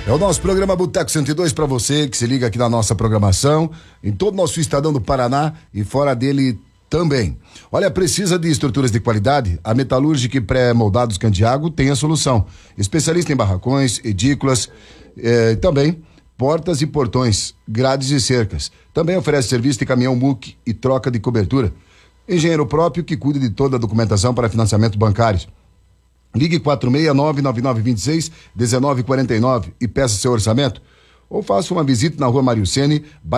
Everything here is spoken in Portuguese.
É o nosso programa Boteco 102 para você que se liga aqui na nossa programação, em todo o nosso estadão do Paraná e fora dele também. Olha, precisa de estruturas de qualidade? A Metalúrgica e Pré-Moldados Candiago tem a solução. Especialista em barracões, edículas, também portas e portões, grades e cercas. Também oferece serviço de caminhão MUC e troca de cobertura. Engenheiro próprio que cuida de toda a documentação para financiamento bancário. Ligue 469-9926-1949 e peça seu orçamento. Ou faça uma visita na Rua Mário Ceni,